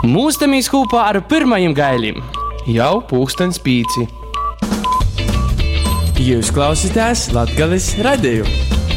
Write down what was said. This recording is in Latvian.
Mūstamies kopā ar pirmajiem gaiļiem. Jau 5:00. Jūs klausītājs Latgales radio.